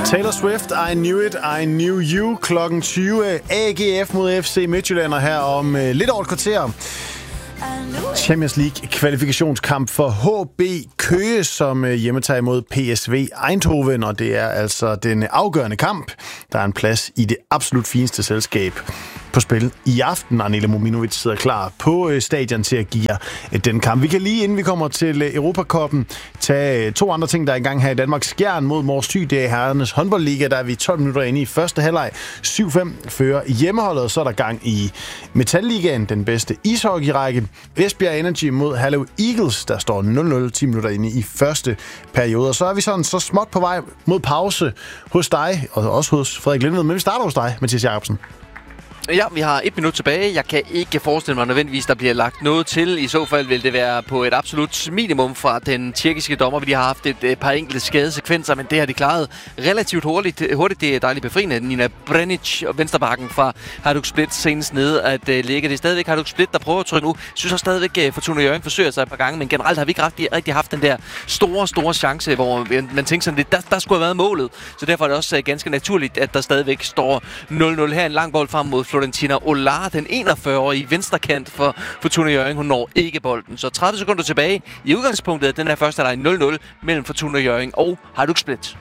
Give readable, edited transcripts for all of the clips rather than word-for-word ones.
Taylor Swift, I Knew It, I Knew You, klokken 20. AGF mod FC Midtjylland her om lidt over et kvarter. Champions League kvalifikationskamp for HB Køge, som hjemmetager imod PSV Eindhoven, og det er altså den afgørende kamp. Der er en plads i det absolut fineste selskab på spil i aften. Arnela Mominovic sidder klar på stadion til at give jer den kamp. Vi kan lige, inden vi kommer til Europacupen, tage to andre ting, der er i gang her i Danmark. Skjern mod Mors Thy, det er herrenes håndboldliga. Der er vi 12 minutter inde i første halvleg. 7-5 fører hjemmeholdet, og så er der gang i Metalligaen, den bedste ishockeyrække. Esbjerg Energy mod Herlev Eagles, der står 0-0 10 minutter inde i første periode. Og så er vi sådan så småt på vej mod pause hos dig, og også hos Frederik Lindved. Men vi starter hos dig, Mathias Jacobsen. Ja, vi har 1 minut tilbage. Jeg kan ikke forestille mig nødvendigvis, der bliver lagt noget til. I så fald vil det være på et absolut minimum fra den tjekkiske dommer. Vi har haft et par enkelte skadesekvenser, men det har de klaret relativt hurtigt. Det er dejligt befriende. Nina Brenic og venstrebakken fra Hajduk Split senest nede at ligge. Det er stadigvæk Hajduk Split, der prøver at trykke nu. Jeg synes også stadigvæk, Fortuna Hjørring forsøger sig et par gange, men generelt har vi ikke rigtig haft den der store chance, hvor man tænker sådan lidt, der skulle have været målet. Så derfor er det også ganske naturligt, at der stadigvæk står 0-0 her. En lang bold frem mod Florentina Olar, den 41-årige venstrekant for Fortuna Hjørring. Hun når ikke bolden. Så 30 sekunder tilbage i udgangspunktet af den her første halvleg 0-0 mellem Fortuna Hjørring og Hajduk Split.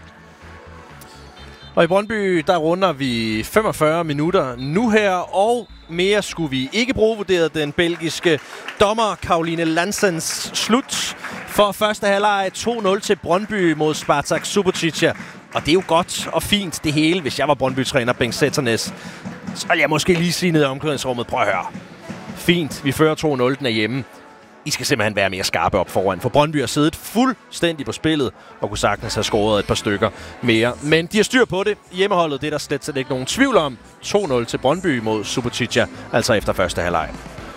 Og i Brøndby, der runder vi 45 minutter nu her, og mere skulle vi ikke bruge, vurderet den belgiske dommer Caroline Lansens slut for første halvleg 2-0 til Brøndby mod Spartak Subotica. Og det er jo godt og fint det hele, hvis jeg var Brøndby-træner Bengt Sætternes. Så vil jeg måske lige sige ned i omklædningsrummet, prøv at høre. Fint, vi fører 2-0, den er hjemme. I skal simpelthen være mere skarpe op foran, for Brøndby har siddet fuldstændig på spillet og kunne sagtens have scoret et par stykker mere. Men de har styr på det. Hjemmeholdet, det er der slet ikke nogen tvivl om. 2-0 til Brøndby mod Subotica, altså efter første halvleg.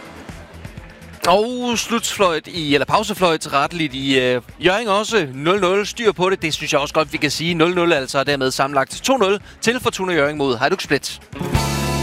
Og pausefløjt retteligt i Hjørring også. 0-0, styr på det. Det synes jeg også godt, vi kan sige. 0-0 altså, dermed sammenlagt 2-0 til Fortuna Hjørring mod Hajduk Split.